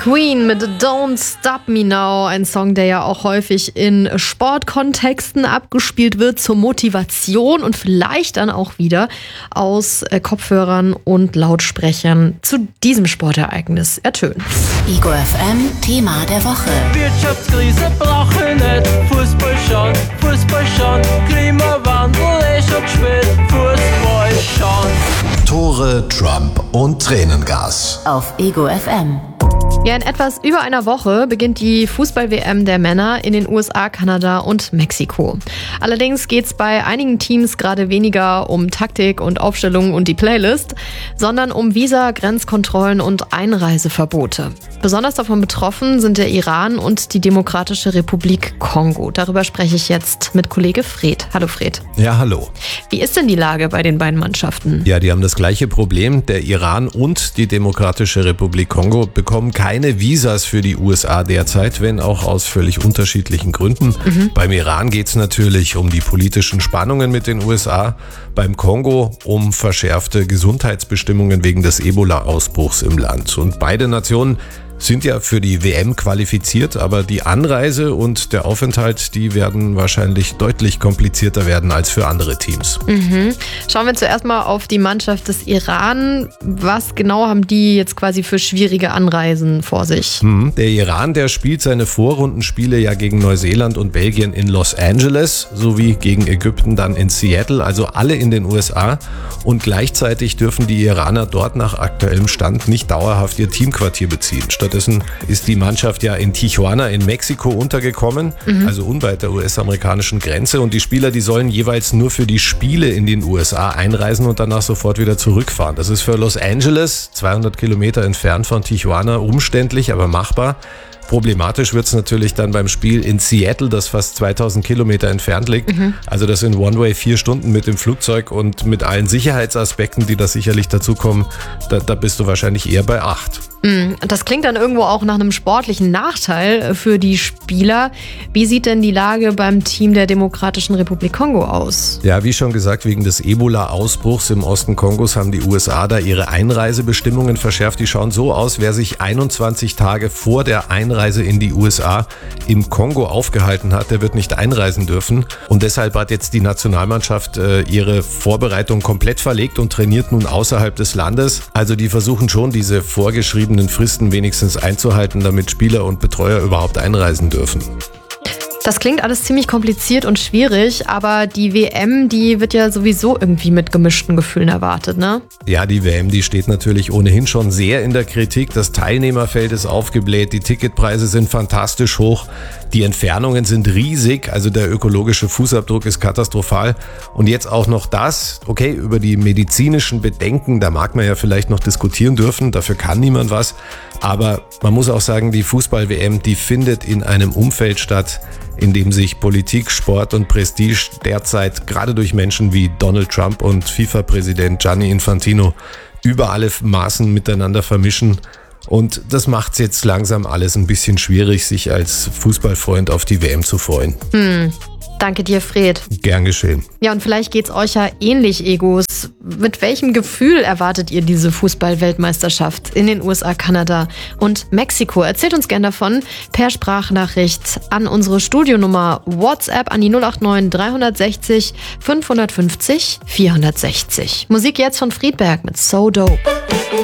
Queen mit Don't Stop Me Now, ein Song, der ja auch häufig in Sportkontexten abgespielt wird, zur Motivation und vielleicht dann auch wieder aus Kopfhörern und Lautsprechern zu diesem Sportereignis ertönt. Ego FM Thema der Woche. Wirtschaftskrise brauche nicht, Fußball schon, Klimawandel ist schon spät, Fußball schon. Tore, Trump und Tränengas. Auf Ego FM. Ja, in etwas über einer Woche beginnt die Fußball-WM der Männer in den USA, Kanada und Mexiko. Allerdings geht es bei einigen Teams gerade weniger um Taktik und Aufstellung und die Playlist, sondern um Visa, Grenzkontrollen und Einreiseverbote. Besonders davon betroffen sind der Iran und die Demokratische Republik Kongo. Darüber spreche ich jetzt mit Kollege Fred. Hallo Fred. Ja, hallo. Wie ist denn die Lage bei den beiden Mannschaften? Ja, die haben das gleiche Problem. Der Iran und die Demokratische Republik Kongo bekommen keine Visas für die USA derzeit, wenn auch aus völlig unterschiedlichen Gründen. Beim Iran geht es natürlich um die politischen Spannungen mit den USA, beim Kongo um verschärfte Gesundheitsbestimmungen wegen des Ebola-Ausbruchs im Land. Und beide Nationen sind ja für die WM qualifiziert, aber die Anreise und der Aufenthalt, die werden wahrscheinlich deutlich komplizierter werden als für andere Teams. Schauen wir zuerst mal auf die Mannschaft des Iran. Was genau haben die jetzt quasi für schwierige Anreisen vor sich? Der Iran, der spielt seine Vorrundenspiele ja gegen Neuseeland und Belgien in Los Angeles sowie gegen Ägypten dann in Seattle, also alle in den USA. Und gleichzeitig dürfen die Iraner dort nach aktuellem Stand nicht dauerhaft ihr Teamquartier beziehen. Stattdessen ist die Mannschaft ja in Tijuana in Mexiko untergekommen, also unweit der US-amerikanischen Grenze. Und die Spieler, die sollen jeweils nur für die Spiele in den USA einreisen und danach sofort wieder zurückfahren. Das ist für Los Angeles, 200 Kilometer entfernt von Tijuana, umständlich, aber machbar. Problematisch wird es natürlich dann beim Spiel in Seattle, das fast 2000 Kilometer entfernt liegt. Also das in One-Way 4 Stunden mit dem Flugzeug und mit allen Sicherheitsaspekten, die da sicherlich dazukommen, da bist du wahrscheinlich eher bei 8. Das klingt dann irgendwo auch nach einem sportlichen Nachteil für die Spieler. Wie sieht denn die Lage beim Team der Demokratischen Republik Kongo aus? Ja, wie schon gesagt, wegen des Ebola-Ausbruchs im Osten Kongos haben die USA da ihre Einreisebestimmungen verschärft. Die schauen so aus, wer sich 21 Tage vor der Einreise in die USA im Kongo aufgehalten hat, der wird nicht einreisen dürfen. Und deshalb hat jetzt die Nationalmannschaft ihre Vorbereitung komplett verlegt und trainiert nun außerhalb des Landes. Also die versuchen schon, diese vorgeschriebenen Fristen wenigstens einzuhalten, damit Spieler und Betreuer überhaupt einreisen dürfen. Das klingt alles ziemlich kompliziert und schwierig, aber die WM, die wird ja sowieso irgendwie mit gemischten Gefühlen erwartet, ne? Ja, die WM, die steht natürlich ohnehin schon sehr in der Kritik. Das Teilnehmerfeld ist aufgebläht, die Ticketpreise sind fantastisch hoch, die Entfernungen sind riesig, also der ökologische Fußabdruck ist katastrophal. Und jetzt auch noch das, okay, über die medizinischen Bedenken, da mag man ja vielleicht noch diskutieren dürfen, dafür kann niemand was. Aber man muss auch sagen, die Fußball-WM, die findet in einem Umfeld statt, in dem sich Politik, Sport und Prestige derzeit gerade durch Menschen wie Donald Trump und FIFA-Präsident Gianni Infantino über alle Maßen miteinander vermischen. Und das macht es jetzt langsam alles ein bisschen schwierig, sich als Fußballfreund auf die WM zu freuen. Danke dir, Fred. Gern geschehen. Ja, und vielleicht geht's euch ja ähnlich, Egos. Mit welchem Gefühl erwartet ihr diese Fußball-Weltmeisterschaft in den USA, Kanada und Mexiko? Erzählt uns gerne davon per Sprachnachricht an unsere Studionummer WhatsApp an die 089 360 550 460. Musik jetzt von Friedberg mit So Dope.